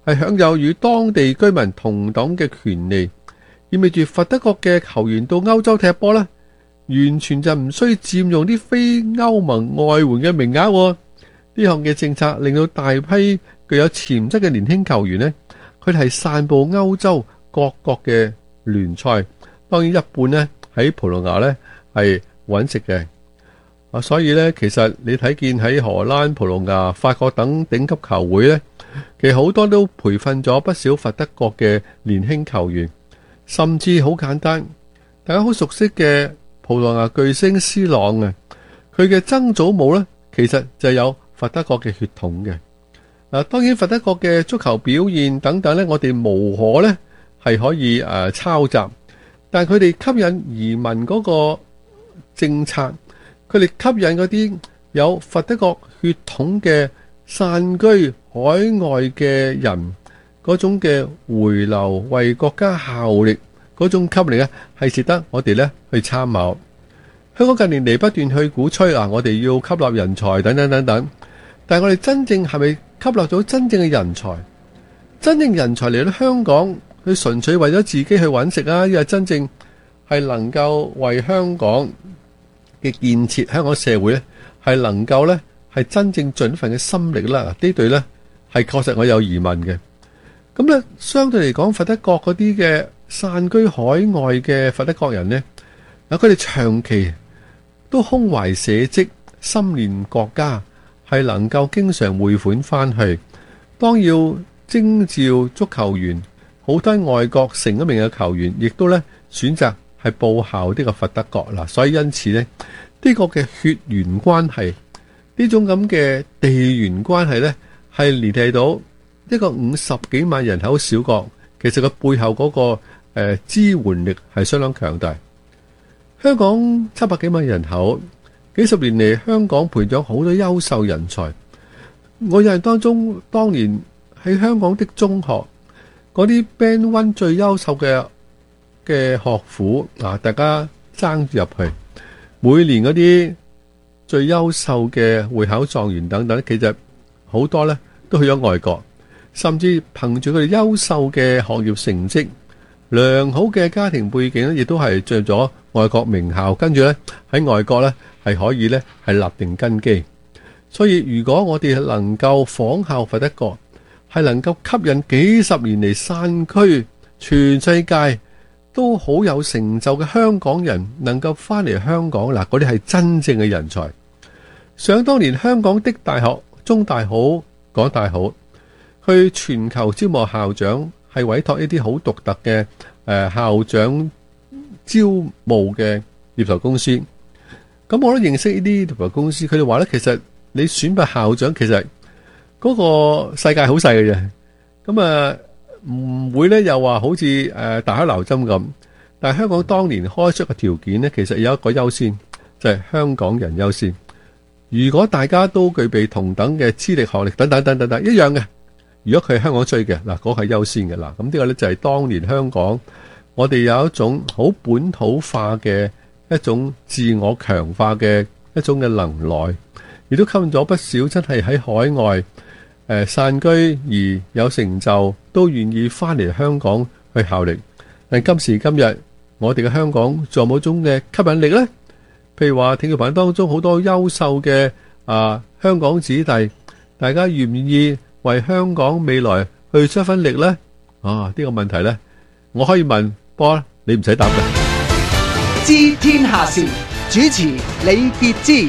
係享有與當地居民同等嘅權利，意味住佛得角嘅球員到歐洲踢波呢，完全就唔需要佔用啲非歐盟外援嘅名額。呢項嘅政策令到大批具有潛質嘅年輕球員呢，佢哋係散佈歐洲各國嘅聯賽，當然一半呢喺葡萄牙呢係揾食嘅。所以呢，其實你睇見喺荷蘭、葡萄牙、法國等頂級球會呢，其實好多都培訓咗不少佛得角嘅年輕球員，甚至好簡單，大家好熟悉嘅葡萄牙巨星 C 朗啊，佢嘅曾祖母呢，其實就有佛得角嘅血統嘅。當然佛得角嘅足球表現等等呢，我哋無可呢係可以抄襲，但係佢哋吸引移民嗰個政策，佢哋吸引嗰啲有佛得角血統嘅散居海外嘅人嗰種嘅回流為國家效力嗰種吸引力呢，係值得我哋呢去參考。香港近年嚟不斷去鼓吹我哋要吸納人才等等等等，但係我哋真正係咪吸納咗真正嘅人才？真正人才嚟到香港，佢純粹為咗自己去揾食啊，因為真正係能夠為香港嘅建設、香港社會咧，係能夠咧係真正盡份嘅心力啦。呢對咧係確實我有疑問嘅。咁咧相對嚟講，佛得角嗰啲嘅散居海外嘅佛得角人呢，佢哋長期都胸懷社稷、心念國家，係能夠經常匯款翻去。當要徵召足球員，好多外國成咗名嘅球員，亦都咧選擇係報效呢個佛得角啦。所以因此呢，呢個嘅血緣關係，呢種咁嘅地緣關係呢，係聯繫到一個50幾萬人口小國，其實個背後嗰個支援力係相當強大。香港700幾萬人口，幾十年嚟香港培養好多優秀人才。我印象當中，當年喺香港的中學嗰啲 Band 1最優秀嘅學府大家爭住入去，每年嗰啲最優秀嘅會考狀元等等，其實好多呢都去咗外國，甚至憑住佢哋優秀嘅學業成績、良好嘅家庭背景咧，亦都係進入咗外國名校，跟住呢喺外國呢係可以呢係立定根基。所以如果我哋能夠仿效佛得角，係能夠吸引幾十年嚟散居全世界都好有成就嘅香港人能夠翻嚟香港，嗱，嗰啲係真正嘅人才。想當年香港的大學、中大好、港大好，去全球招募校長，係委託一啲好獨特嘅校長招募嘅獵頭公司。咁我都認識呢啲獵頭公司，佢哋話咧，其實你選拔校長，其實嗰個世界好細嘅啫。咁唔會咧又話好似大海撈針咁。但係香港當年開出嘅條件呢，其實有一個優先，就係香港人優先。如果大家都具備同等嘅資歷、學歷等等等等等一樣嘅，如果佢係香港追嘅嗱，嗰個係優先嘅啦。咁呢個咧就係當年香港我哋有一種好本土化嘅一種自我強化嘅一種嘅能耐，亦都吸引咗不少真係喺海外散居而有成就，都願意翻嚟香港去效力。但今時今日，我哋嘅香港仲有冇種嘅吸引力呢？譬如話，體育棚當中好多優秀嘅香港子弟，大家願唔願意為香港未來去出一分力呢？呢個問題呢，我可以問波，你唔使答嘅。 知天下事，主持李傑之。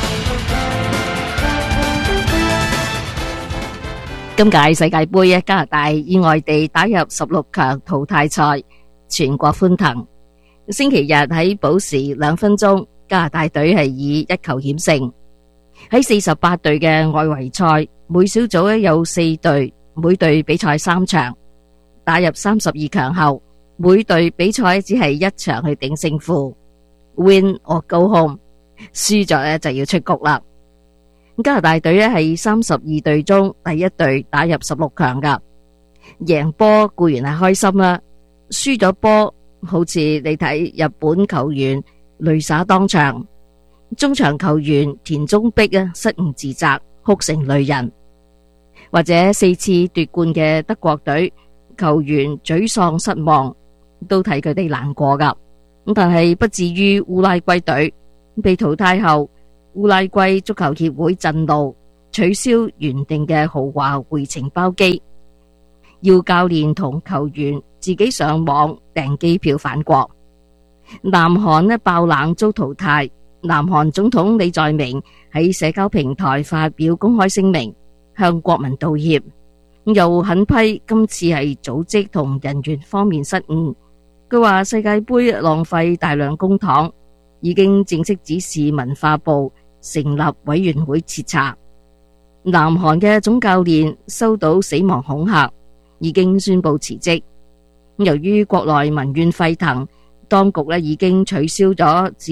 今屆世界盃加拿大意外地打入16強淘汰賽，全國歡騰。星期日喺補時2分鐘，加拿大隊係以1球險勝。喺48隊嘅外圍賽，每小組有4隊，每隊比賽3場。打入32強後，每隊比賽只係1場去定勝負 ，win or go home， 輸咗就要出局啦。加拿大隊係32隊中第一隊打入16強噶，贏波固然係開心啦，輸咗波好似你睇日本球員淚灑當場，中場球員田中碧失誤自責，哭成淚人。 或者4次奪冠嘅德國隊球員沮喪失望，都替佢哋難過噶。但係不至於烏拉圭隊被淘汰後，烏拉圭足球協會震怒，取消原定嘅豪華回程包機，要教練同球員自己上網訂機票返國。南韓爆冷遭淘汰，南韓總統李在明喺社交平台發表公開聲明，向國民道歉，又狠批今次係組織同人員方面失誤。佢話世界杯浪費大量公帑，已經正式指示文化部成立委員會徹查。南韓嘅總教練收到死亡恐嚇，已經宣布辭職。由於國內民怨沸騰，當局已經取消咗自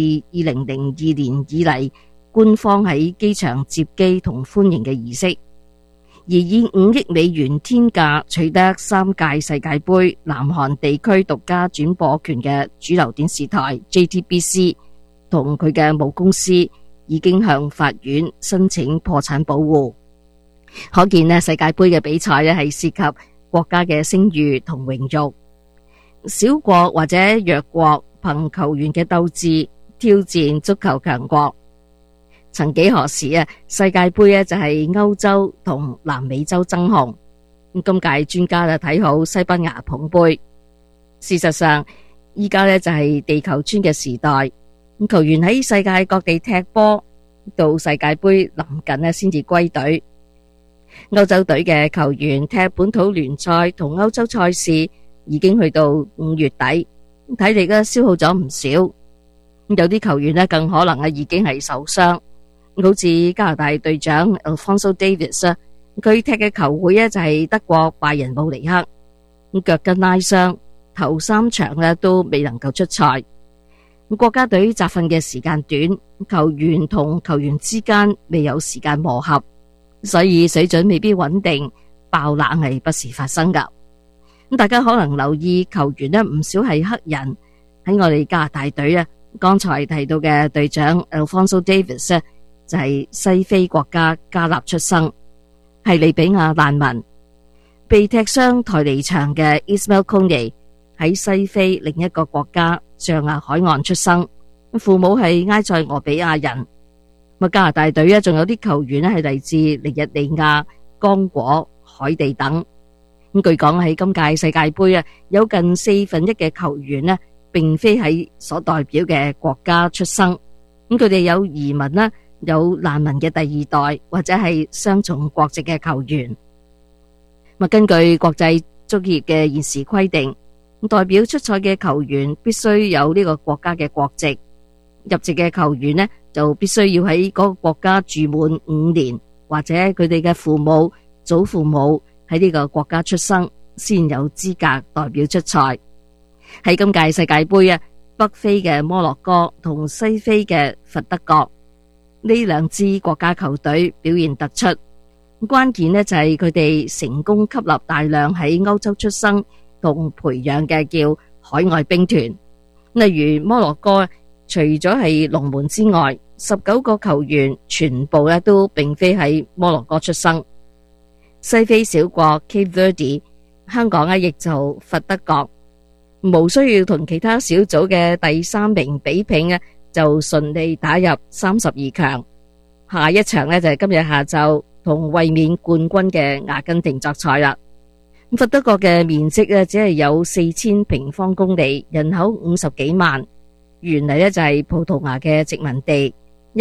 2002年以嚟官方喺機場接機同歡迎嘅儀式。而以5億美元天價取得3屆世界杯南韓地區獨家轉播權嘅主流電視台 JTBC 同佢嘅母公司已經向法院申請破產保護。可見世界杯嘅比賽係涉及國家嘅聲譽同榮譽。小國或者弱國憑球員嘅鬥志挑戰足球強國。曾幾何時世界杯就係歐洲同南美洲爭雄。今屆專家就睇好西班牙捧杯。事實上，依家就係地球村嘅時代，球員喺世界各地踢波，到世界杯臨近先至歸隊。歐洲隊嘅球員踢本土聯賽同歐洲賽事已經去到5月底，體力消耗咗唔少。有啲球員更可能已經係受傷。好似加拿大隊長 Alphonso Davies， 佢踢嘅球會就係德國拜仁慕尼克，腳跟拉傷，頭3場都未能夠出賽。國家隊集訓嘅時間短，球員同球員之間未有時間磨合，所以水準未必穩定，爆冷係不時發生噶。大家可能留意球員唔少係黑人，喺我哋加拿大隊剛才提到嘅隊長 Alphonso Davies就係西非國家加納出生，係利比亞難民。被踢傷抬離場嘅 Ismail Kone 喺西非另一個國家象牙海岸出生，父母係埃塞俄比亞人。加拿大隊仲有啲球員係嚟自尼日利亞、剛果、海地等。據講喺今屆世界杯有近1/4嘅球員並非喺所代表嘅國家出生，佢哋有移民有難民嘅第2代或者係雙重國籍嘅球員。根據國際足協嘅現時規定，代表出賽嘅球員必須有呢個國家嘅國籍，入籍嘅球員就必須要喺嗰個國家住滿5年，或者佢哋嘅父母、祖父母喺呢個國家出生，先有資格代表出賽。喺今屆世界杯北非嘅摩洛哥同西非嘅佛得角呢2支國家球隊表現突出，關鍵就係佢哋成功吸納大量喺歐洲出生同培養嘅叫海外兵團。例如摩洛哥除咗係龍門之外，19個球員全部都並非喺摩洛哥出生。西非小國 Cape Verde， 香港亦就佛得角，無需要同其他小組嘅第3名比拼就順利打入32強。下一場就係今日下晝同衛冕冠軍嘅阿根廷作賽啦。佛得角嘅面積只係有4000平方公里，人口50幾萬。原嚟就係葡萄牙嘅殖民地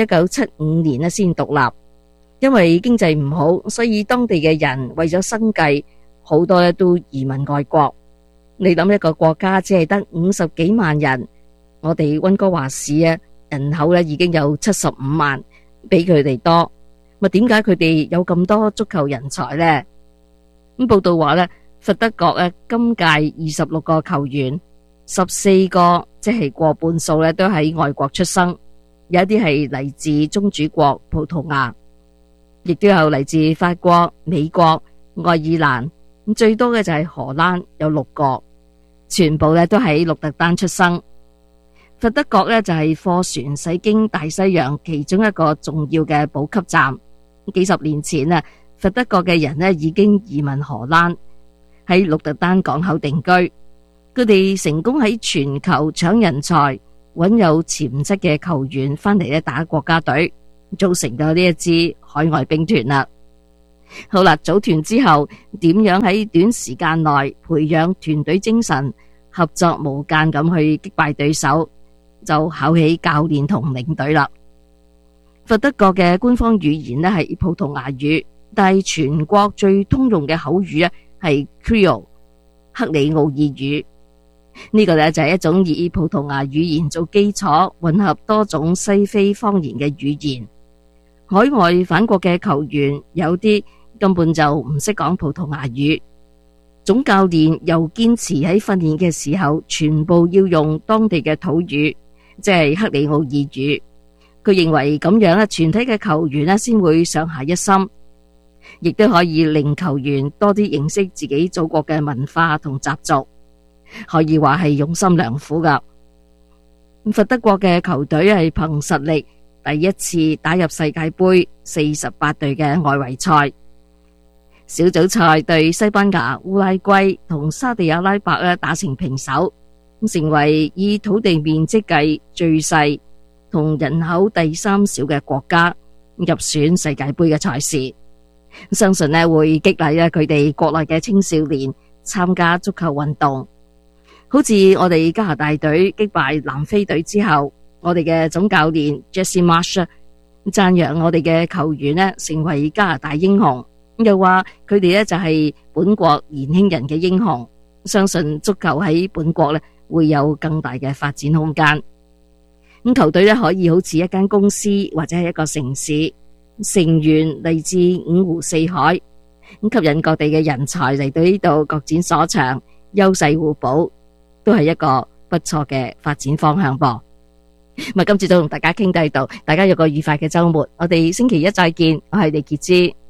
，1975年先獨立。因為經濟唔好，所以當地嘅人為咗生計，好多都移民外國。你諗一個國家只係得50幾萬人，我哋溫哥華市人口已經有75萬，比佢哋多。點解佢哋有咁多足球人才呢？報道話佛得角今屆26個球員，14個即係過半數都喺外國出生，有一啲係嚟自宗主國葡萄牙，亦都有嚟自法國、美國、愛爾蘭，最多嘅就係荷蘭有6個，全部都喺鹿特丹出生。佛得角就係貨船駛經大西洋其中一個重要嘅補給站。幾十年前佛得角嘅人呢已經移民荷蘭，喺鹿特丹港口定居。佢哋成功喺全球搶人才，揾有潛質嘅球員翻嚟打國家隊，組成咗呢一支海外兵團啦。好啦，組團之後點樣喺短時間內培養團隊精神，合作無間咁去擊敗對手，就考起教練同領隊啦。佛得角嘅官方語言呢係葡萄牙語，但係全國最通用嘅口語呢係 Creole 克里奧爾語。呢個呢就係一種以葡萄牙語言做基礎，混合多種西非方言嘅語言。海外返國嘅球員有啲根本就唔識講葡萄牙語，總教練又堅持喺訓練嘅時候全部要用當地嘅土語，即係克里奧爾語。佢認為咁樣咧，全體嘅球員咧先會上下一心，亦都可以令球員多啲認識自己祖國嘅文化同習俗，可以話係用心良苦噶。佛得角嘅球隊係憑實力第一次打入世界盃48隊嘅外圍賽。小組賽對西班牙、烏拉圭同沙地阿拉伯咧打成平手，成為以土地面積計最細同人口第3少嘅國家入選世界盃嘅賽事。相信咧會激勵佢哋國內嘅青少年參加足球運動。好似我哋加拿大隊擊敗南非隊之後，我哋嘅總教練 Jesse Marsh 讚揚我哋嘅球員咧成為加拿大英雄，又話佢哋咧就係本國年輕人嘅英雄，相信足球喺本國咧會有更大嘅發展空間。咁球隊咧可以好似一間公司或者係一個城市，成員嚟自5湖4海，咁吸引各地嘅人才嚟到呢度各展所長，優勢互補，都係一個不錯嘅發展方向噃。今次就同大家傾到呢度，大家有個愉快嘅周末，我哋星期一再見，我係李潔芝。